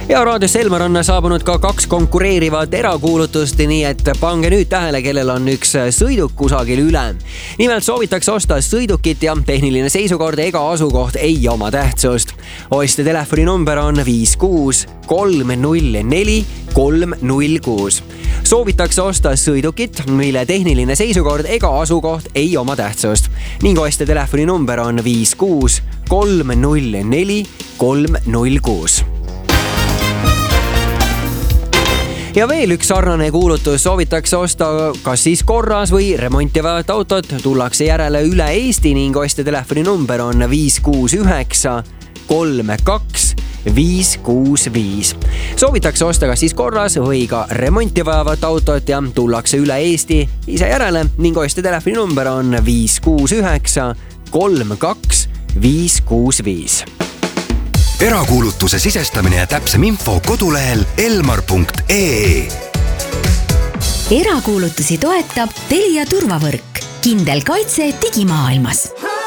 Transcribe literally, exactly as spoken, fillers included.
Ja raadios Elmar on saabunud ka kaks konkureerivat erakuulutust, nii et pange nüüd tähele, kellel on üks sõiduk kusagil üle. Nimelt soovitakse osta sõidukit ja tehniline seisukord ega asukoht ei oma tähtsust. Ostja telefoni number on viis kuus kolm null neli kolm null kuus. Soovitakse osta sõidukit, mille tehniline seisukord ega asukoht ei oma tähtsust. Ning ostja telefoni number on viis kuus kolm null neli kolm null kuus. Ja veel üks sarnane kuulutus, soovitakse osta kas siis korras või remonti vajavat autot, tullakse järele üle Eesti ning ostja telefoni number on viis kuus üheksa kolm kaks viis kuus viis. Soovitakse osta kas siis korras või ka remonti vajavat autot ja tullakse üle Eesti ise järele ning ostja telefoni number on viis kuus üheksa kolm kaks viis kuus viis. Erakuulutuse sisestamine ja täpsem info kodulehel elmar punkt ee. Erakuulutusi toetab Telia turvavõrk. Kindel kaitse digimaailmas.